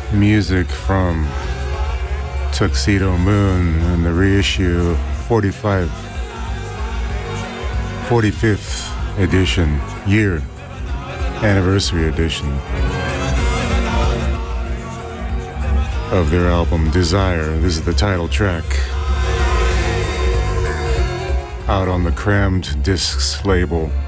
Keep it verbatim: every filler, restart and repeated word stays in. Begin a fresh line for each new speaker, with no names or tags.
music from Tuxedo Moon and the reissue forty-five, forty-fifth edition, year, anniversary edition of their album Desire. This is the title track, out on the Crammed Discs label.